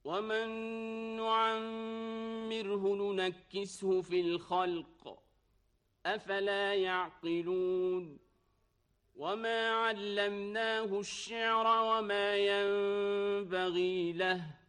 ومن نعمره ننكسه في الخلق أفلا يعقلون وما علمناه الشعر وما ينبغي له